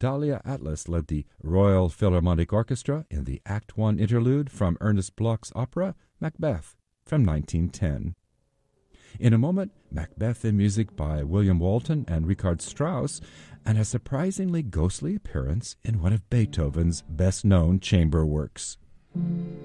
Dahlia Atlas led the Royal Philharmonic Orchestra in the Act I interlude from Ernest Bloch's opera Macbeth from 1910. In a moment, Macbeth in music by William Walton and Richard Strauss, and a surprisingly ghostly appearance in one of Beethoven's best-known chamber works.